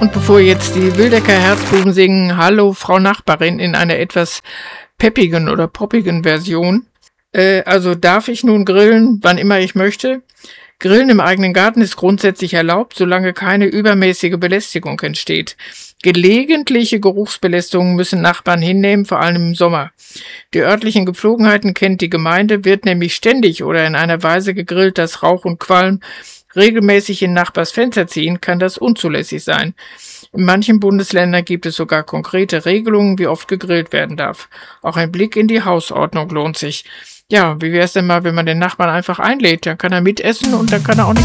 Und bevor jetzt die Wildecker Herzbuben singen Hallo Frau Nachbarin in einer etwas peppigen oder poppigen Version, also darf ich nun grillen, wann immer ich möchte? Grillen im eigenen Garten ist grundsätzlich erlaubt, solange keine übermäßige Belästigung entsteht. Gelegentliche Geruchsbelästigungen müssen Nachbarn hinnehmen, vor allem im Sommer. Die örtlichen Gepflogenheiten kennt die Gemeinde, wird nämlich ständig oder in einer Weise gegrillt, dass Rauch und Qualm regelmäßig in Nachbars Fenster ziehen, kann das unzulässig sein. In manchen Bundesländern gibt es sogar konkrete Regelungen, wie oft gegrillt werden darf. Auch ein Blick in die Hausordnung lohnt sich. Ja, wie wäre es denn mal, wenn man den Nachbarn einfach einlädt? Dann kann er mitessen und dann kann er auch nicht